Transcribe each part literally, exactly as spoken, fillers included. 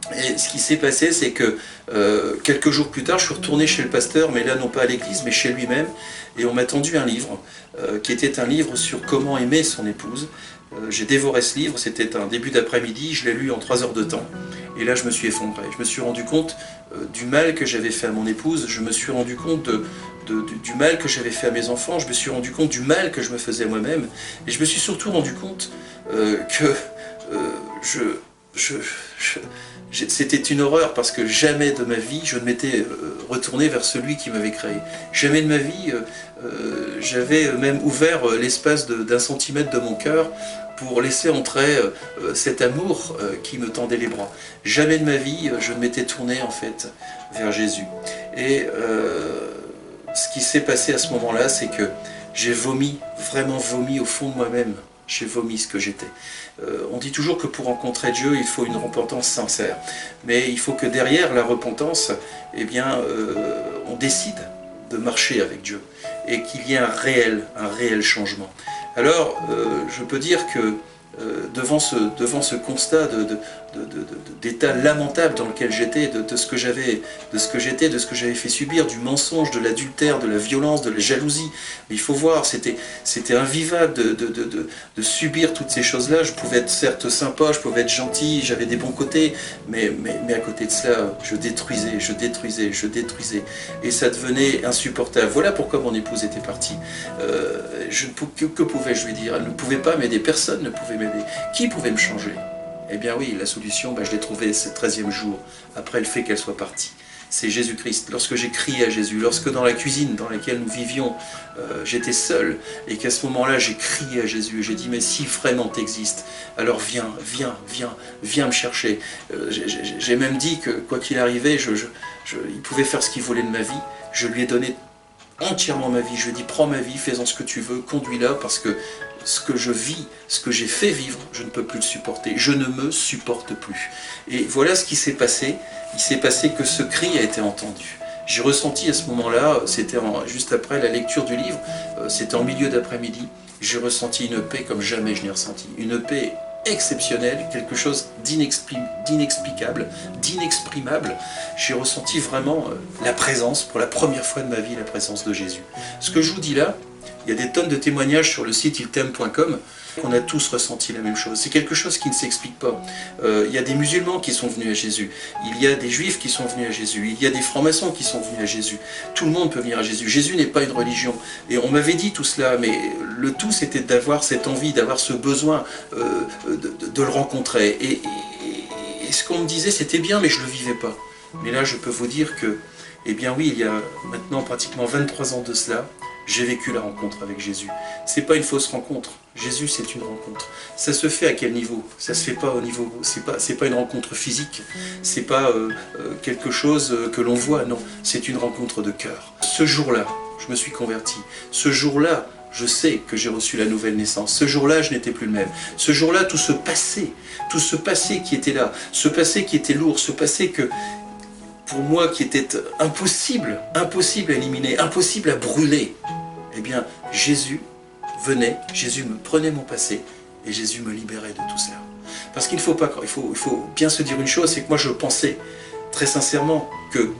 Et ce qui s'est passé, c'est que euh, quelques jours plus tard, je suis retourné chez le pasteur, mais là non pas à l'église, mais chez lui-même, et on m'a tendu un livre, euh, qui était un livre sur comment aimer son épouse. Euh, j'ai dévoré ce livre, c'était un début d'après-midi, je l'ai lu en trois heures de temps, et là je me suis effondré. Je me suis rendu compte euh, du mal que j'avais fait à mon épouse, je me suis rendu compte de, de, du, du mal que j'avais fait à mes enfants, je me suis rendu compte du mal que je me faisais moi-même, et je me suis surtout rendu compte euh, que euh, je... je, je C'était une horreur parce que jamais de ma vie je ne m'étais retourné vers celui qui m'avait créé. Jamais de ma vie euh, j'avais même ouvert l'espace d'un centimètre de mon cœur pour laisser entrer euh, cet amour euh, qui me tendait les bras. Jamais de ma vie je ne m'étais tourné en fait vers Jésus. Et euh, ce qui s'est passé à ce moment-là, c'est que j'ai vomi, vraiment vomi au fond de moi-même. J'ai vomi ce que j'étais. Euh, on dit toujours que pour rencontrer Dieu, il faut une repentance sincère. Mais il faut que derrière la repentance, eh bien, euh, on décide de marcher avec Dieu. Et qu'il y ait un réel, un réel changement. Alors, euh, je peux dire que euh, devant, ce, devant ce constat de, de, de, de, d'état lamentable dans lequel j'étais, de, de ce que j'avais, de ce que j'étais, de ce que j'avais fait subir, du mensonge, de l'adultère, de la violence, de la jalousie. Mais il faut voir, c'était, c'était invivable de, de, de, de, de subir toutes ces choses-là. Je pouvais être certes sympa, je pouvais être gentil, j'avais des bons côtés, mais, mais, mais à côté de cela, je détruisais, je détruisais, je détruisais. Et ça devenait insupportable. Voilà pourquoi mon épouse était partie. Euh, je, que, que pouvais-je lui dire? Elle ne pouvait pas m'aider, personne ne pouvait m'aider. Qui pouvait me changer? Eh bien oui, la solution, ben, je l'ai trouvée ce treizième jour, après le fait qu'elle soit partie. C'est Jésus-Christ. Lorsque j'ai crié à Jésus, lorsque dans la cuisine dans laquelle nous vivions, euh, j'étais seul, et qu'à ce moment-là, j'ai crié à Jésus, et j'ai dit, mais si vraiment t'existes, alors viens, viens, viens, viens me chercher. Euh, j'ai même dit que, quoi qu'il arrivait, je, je, je, il pouvait faire ce qu'il voulait de ma vie. Je lui ai donné entièrement ma vie. Je lui ai dit, prends ma vie, fais-en ce que tu veux, conduis-la, parce que ce que je vis, ce que j'ai fait vivre, je ne peux plus le supporter. Je ne me supporte plus. Et voilà ce qui s'est passé. Il s'est passé que ce cri a été entendu. J'ai ressenti à ce moment-là, c'était juste après la lecture du livre, c'était en milieu d'après-midi, j'ai ressenti une paix comme jamais je n'ai ressenti. Une paix exceptionnelle, quelque chose d'inexplicable, d'inexprimable. J'ai ressenti vraiment la présence, pour la première fois de ma vie, la présence de Jésus. Ce que je vous dis là, il y a des tonnes de témoignages sur le site il t'aime point com. On a tous ressenti la même chose. C'est quelque chose qui ne s'explique pas. Euh, il y a des musulmans qui sont venus à Jésus. Il y a des juifs qui sont venus à Jésus. Il y a des francs-maçons qui sont venus à Jésus. Tout le monde peut venir à Jésus. Jésus n'est pas une religion. Et on m'avait dit tout cela, mais le tout c'était d'avoir cette envie, d'avoir ce besoin euh, de, de, de le rencontrer. Et, et, et ce qu'on me disait, c'était bien, mais je ne le vivais pas. Mais là, je peux vous dire que, eh bien oui, il y a maintenant pratiquement vingt-trois ans de cela, j'ai vécu la rencontre avec Jésus. C'est pas une fausse rencontre. Jésus, c'est une rencontre. Ça se fait à quel niveau? Ça se fait pas au niveau. C'est pas, c'est pas une rencontre physique. C'est pas euh, euh, quelque chose que l'on voit. Non, c'est une rencontre de cœur. Ce jour-là, je me suis converti. Ce jour-là, je sais que j'ai reçu la nouvelle naissance. Ce jour-là, je n'étais plus le même. Ce jour-là, tout ce passé, tout ce passé qui était là, ce passé qui était lourd, ce passé que pour moi qui était impossible, impossible à éliminer, impossible à brûler. Eh bien, Jésus venait, Jésus me prenait mon passé et Jésus me libérait de tout cela. Parce qu'il faut pas, il faut, il faut bien se dire une chose, c'est que moi je pensais très sincèrement que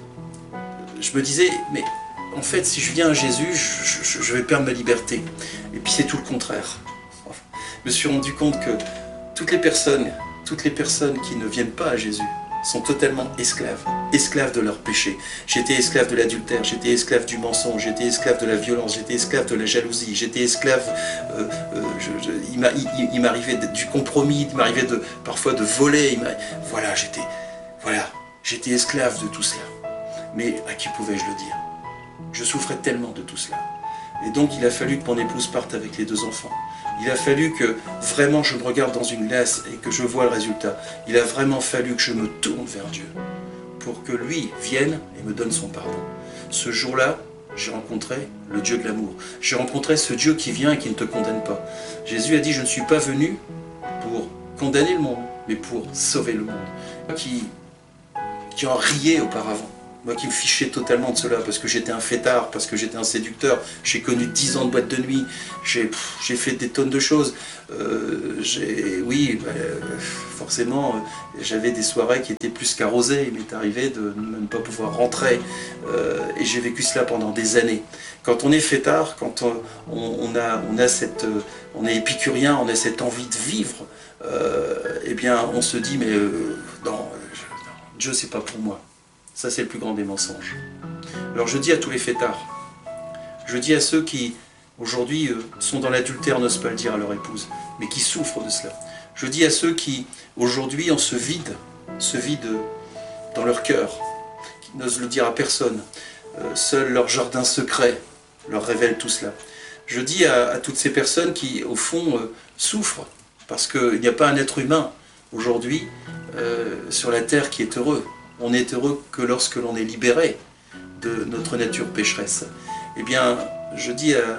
je me disais, mais en fait, si je viens à Jésus, je, je, je vais perdre ma liberté. Et puis c'est tout le contraire. Je me suis rendu compte que toutes les personnes, toutes les personnes qui ne viennent pas à Jésus sont totalement esclaves, esclaves de leur péché. J'étais esclave de l'adultère, j'étais esclave du mensonge, j'étais esclave de la violence, j'étais esclave de la jalousie, j'étais esclave, euh, euh, je, je, il m'arrivait du compromis, il m'arrivait de, parfois de voler, voilà, j'étais voilà, j'étais esclave de tout cela. Mais à qui pouvais-je le dire? Je souffrais tellement de tout cela. Et donc il a fallu que mon épouse parte avec les deux enfants. Il a fallu que vraiment je me regarde dans une glace et que je vois le résultat. Il a vraiment fallu que je me tourne vers Dieu pour que lui vienne et me donne son pardon. Ce jour-là, j'ai rencontré le Dieu de l'amour. J'ai rencontré ce Dieu qui vient et qui ne te condamne pas. Jésus a dit, je ne suis pas venu pour condamner le monde, mais pour sauver le monde. Qui, qui en riait auparavant. Moi qui me fichais totalement de cela, parce que j'étais un fêtard, parce que j'étais un séducteur, j'ai connu dix ans de boîte de nuit, j'ai fait des tonnes de choses. Euh, j'ai, oui, bah, forcément, euh, j'avais des soirées qui étaient plus qu'arrosées, il m'est arrivé de ne même pas pouvoir rentrer, euh, et j'ai vécu cela pendant des années. Quand on est fêtard, quand on, on, a, on, a cette, on est épicurien, on a cette envie de vivre, euh, eh bien on se dit, mais euh, non, Dieu c'est pas pour moi. Ça, c'est le plus grand des mensonges. Alors je dis à tous les fêtards, je dis à ceux qui, aujourd'hui, euh, sont dans l'adultère, n'osent pas le dire à leur épouse, mais qui souffrent de cela. Je dis à ceux qui, aujourd'hui, en se vident, se vident dans leur cœur, qui n'osent le dire à personne. Euh, seul leur jardin secret leur révèle tout cela. Je dis à, à toutes ces personnes qui, au fond, euh, souffrent, parce qu'il n'y a pas un être humain, aujourd'hui, euh, sur la terre qui est heureux. On n'est heureux que lorsque l'on est libéré de notre nature pécheresse. Eh bien, je dis à,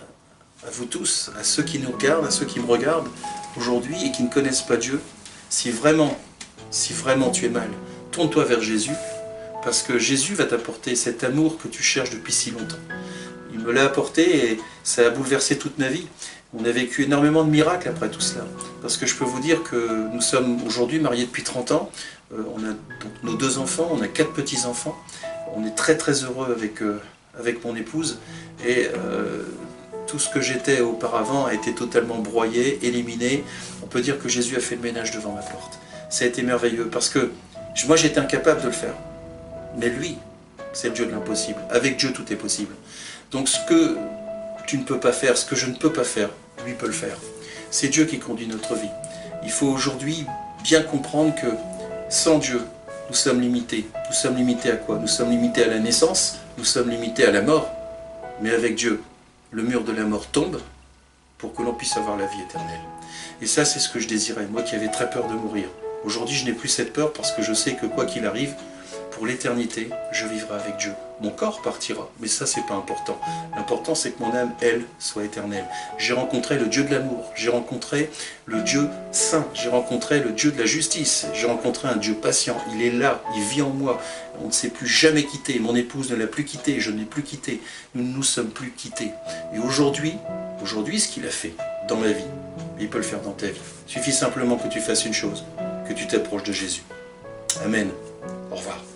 à vous tous, à ceux qui nous regardent, à ceux qui me regardent aujourd'hui et qui ne connaissent pas Dieu, si vraiment, si vraiment tu es mal, tourne-toi vers Jésus, parce que Jésus va t'apporter cet amour que tu cherches depuis si longtemps. Il me l'a apporté et ça a bouleversé toute ma vie. On a vécu énormément de miracles après tout cela. Parce que je peux vous dire que nous sommes aujourd'hui mariés depuis trente ans. Euh, on a donc nos deux enfants, on a quatre petits-enfants. On est très très heureux avec, euh, avec mon épouse. Et euh, tout ce que j'étais auparavant a été totalement broyé, éliminé. On peut dire que Jésus a fait le ménage devant ma porte. Ça a été merveilleux parce que moi j'étais incapable de le faire. Mais lui, c'est le Dieu de l'impossible. Avec Dieu, tout est possible. Donc ce que tu ne peux pas faire, ce que je ne peux pas faire, lui peut le faire. C'est Dieu qui conduit notre vie. Il faut aujourd'hui bien comprendre que sans Dieu, nous sommes limités. Nous sommes limités à quoi? Nous sommes limités à la naissance, nous sommes limités à la mort. Mais avec Dieu, le mur de la mort tombe pour que l'on puisse avoir la vie éternelle. Et ça, c'est ce que je désirais, moi qui avais très peur de mourir. Aujourd'hui, je n'ai plus cette peur parce que je sais que quoi qu'il arrive, pour l'éternité, je vivrai avec Dieu. Mon corps partira, mais ça, c'est pas important. L'important, c'est que mon âme, elle, soit éternelle. J'ai rencontré le Dieu de l'amour, j'ai rencontré le Dieu saint, j'ai rencontré le Dieu de la justice, j'ai rencontré un Dieu patient. Il est là, il vit en moi. On ne s'est plus jamais quitté. Mon épouse ne l'a plus quitté, je ne l'ai plus quitté. Nous ne nous sommes plus quittés. Et aujourd'hui, aujourd'hui, ce qu'il a fait dans ma vie, il peut le faire dans ta vie. Il suffit simplement que tu fasses une chose, que tu t'approches de Jésus. Amen. Au revoir.